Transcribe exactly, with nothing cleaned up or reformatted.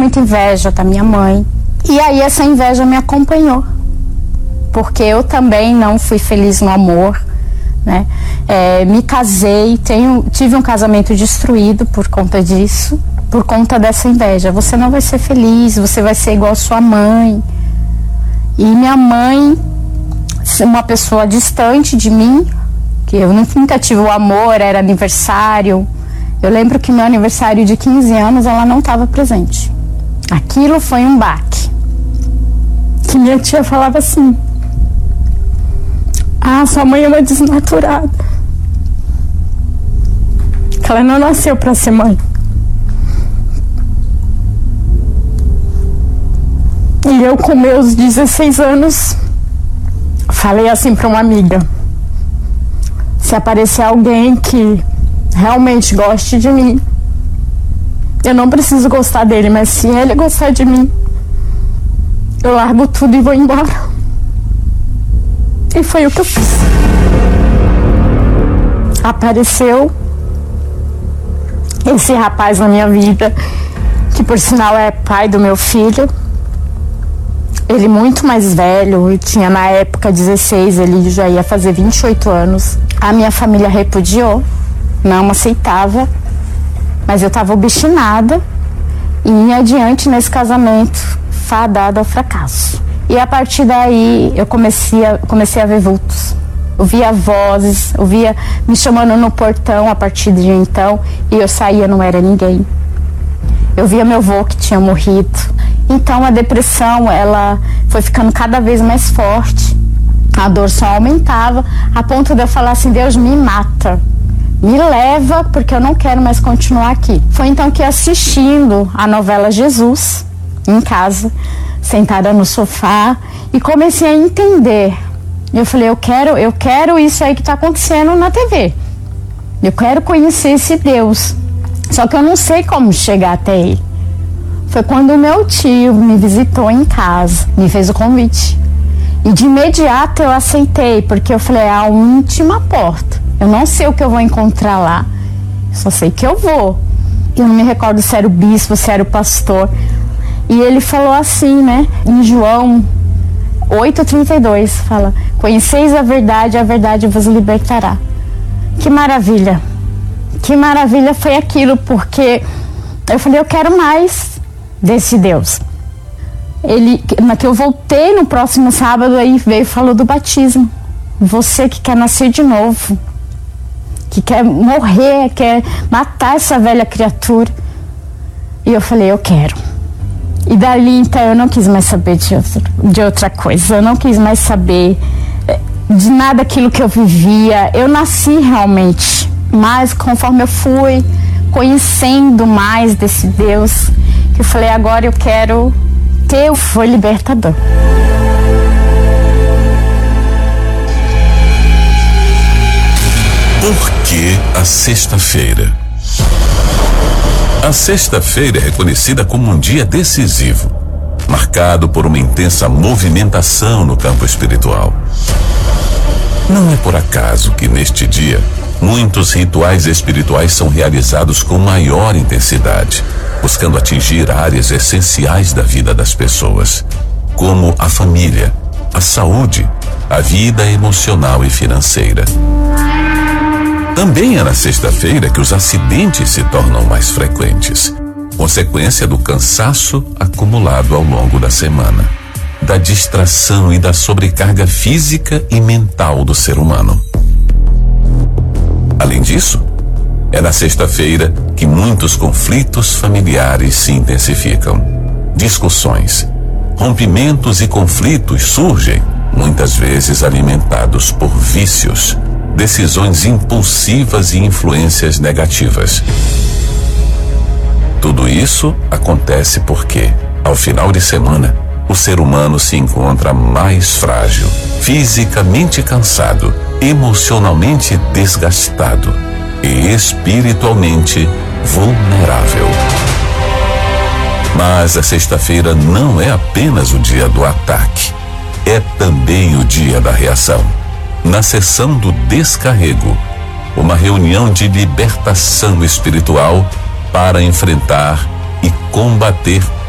muita inveja da minha mãe. E aí essa inveja me acompanhou, porque eu também não fui feliz no amor, né? É, me casei, tenho, tive um casamento destruído por conta disso, por conta dessa inveja. Você não vai ser feliz, você vai ser igual a sua mãe. E minha mãe, uma pessoa distante de mim, que eu nunca tive o amor, era aniversário. Eu lembro que meu aniversário de quinze anos ela não estava presente. Aquilo foi um baque. Que minha tia falava assim: ah, sua mãe é uma desnaturada. Que ela não nasceu para ser mãe. E eu, com meus dezesseis anos, falei assim para uma amiga: se aparecer alguém que realmente goste de mim, eu não preciso gostar dele, mas se ele gostar de mim, eu largo tudo e vou embora. E foi o que eu fiz. Apareceu esse rapaz na minha vida, que por sinal é pai do meu filho. Ele muito mais velho, eu tinha na época dezesseis, ele já ia fazer vinte e oito anos. A minha família repudiou, não aceitava, mas eu estava obstinada e ia adiante nesse casamento, fadada ao fracasso. E a partir daí eu comecei a, comecei a ver vultos. Eu via vozes, eu via me chamando no portão a partir de então, e eu saía, não era ninguém. Eu via meu avô que tinha morrido. Então a depressão, ela foi ficando cada vez mais forte. A dor só aumentava, a ponto de eu falar assim: Deus, me mata, me leva, porque eu não quero mais continuar aqui. Foi então que, assistindo a novela Jesus, em casa, sentada no sofá, e comecei a entender. Eu falei: eu quero, eu quero isso aí que está acontecendo na T V. Eu quero conhecer esse Deus. Só que eu não sei como chegar até ele. Foi quando o meu tio me visitou em casa, me fez o convite. E de imediato eu aceitei, porque eu falei: é a última porta. Eu não sei o que eu vou encontrar lá, só sei que eu vou. Eu não me recordo se era o bispo, se era o pastor. E ele falou assim, né, em João oito, trinta e dois, fala: conheceis a verdade, a verdade vos libertará. Que maravilha, que maravilha foi aquilo, porque eu falei: eu quero mais desse Deus. Ele, na que eu voltei no próximo sábado, aí veio e falou do batismo. Você que quer nascer de novo, que quer morrer, quer matar essa velha criatura. E eu falei: eu quero. E dali então eu não quis mais saber de outra, de outra coisa. Eu não quis mais saber de nada aquilo que eu vivia. Eu nasci realmente, mas conforme eu fui conhecendo mais desse Deus, que eu falei: agora eu quero ter. Foi libertador. Por que a sexta-feira? A sexta-feira é reconhecida como um dia decisivo, marcado por uma intensa movimentação no campo espiritual. Não é por acaso que neste dia muitos rituais espirituais são realizados com maior intensidade, buscando atingir áreas essenciais da vida das pessoas, como a família, a saúde, a vida emocional e financeira. Também é na sexta-feira que os acidentes se tornam mais frequentes, consequência do cansaço acumulado ao longo da semana, da distração e da sobrecarga física e mental do ser humano. Além disso, é na sexta-feira que muitos conflitos familiares se intensificam. Discussões, rompimentos e conflitos surgem, muitas vezes alimentados por vícios, decisões impulsivas e influências negativas. Tudo isso acontece porque, ao final de semana, o ser humano se encontra mais frágil, fisicamente cansado, emocionalmente desgastado e espiritualmente vulnerável. Mas a sexta-feira não é apenas o dia do ataque, é também o dia da reação. Na sessão do descarrego, uma reunião de libertação espiritual para enfrentar e combater